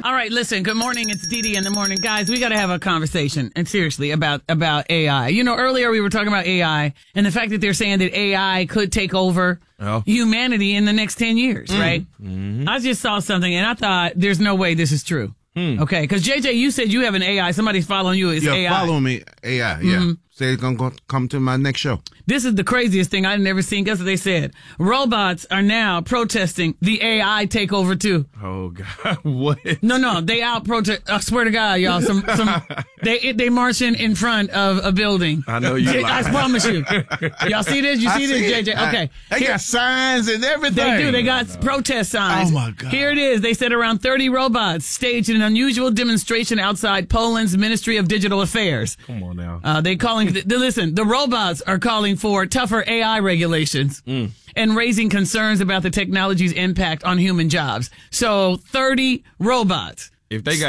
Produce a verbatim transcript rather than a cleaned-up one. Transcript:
All right, listen, good morning. It's Dee Dee in the morning. Guys, we got to have a conversation, and seriously, about, about A I. You know, earlier we were talking about A I and the fact that they're saying that A I could take over oh. humanity in the next ten years, mm. right? Mm-hmm. I just saw something, and I thought, there's no way this is true. Hmm. Okay, because J J, you said you have an A I. Somebody's following you. It's yeah, A I. Follow me, A I. Yeah, mm-hmm. Say it's gonna go, come to my next show. This is the craziest thing I've never seen. Guess what they said? Robots are now protesting the A I takeover too. Oh God, what? No, no, they out protest. I swear to God, y'all. Some, some, they they marching in front of a building. I know you. I promise you. Y'all see this? You see I this, see J J? Okay, I, they Here, got signs and everything. They do. They got oh, no. protest signs. Oh my God! Here it is. They said around thirty robots staged an unusual demonstration outside Poland's Ministry of Digital Affairs. Come on now. Uh, they calling. the, listen, the robots are calling for tougher A I regulations mm. and raising concerns about the technology's impact on human jobs. So thirty robots. If they got